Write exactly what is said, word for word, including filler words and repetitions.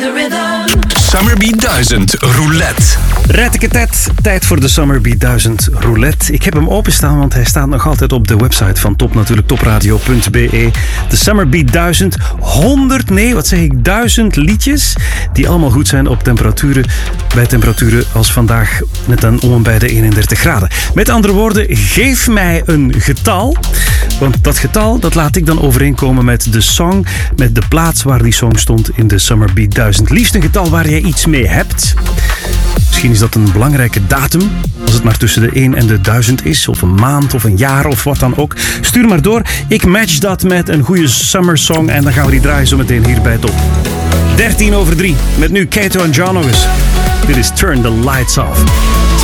Summerbeat duizend Roulette. Rijtiketet, tijd voor de Summerbeat duizend Roulette. Ik heb hem openstaan, want hij staat nog altijd op de website van Top, natuurlijk topradio punt b e. De Summerbeat duizend, honderd, nee, wat zeg ik, duizend liedjes die allemaal goed zijn op temperaturen, bij temperaturen als vandaag net dan om en bij de eenendertig graden. Met andere woorden, geef mij een getal, want dat getal dat laat ik dan overeenkomen met de song, met de plaats waar die song stond in de Summerbeat duizend. Liefst een getal waar jij iets mee hebt. Misschien is dat een belangrijke datum, als het maar tussen de één en de duizend is, of een maand of een jaar of wat dan ook. Stuur maar door. Ik match dat met een goede summer song en dan gaan we die draaien zo meteen hier bij Top. dertien over drie, met nu Kato en John nog eens. Dit is Turn the Lights Off.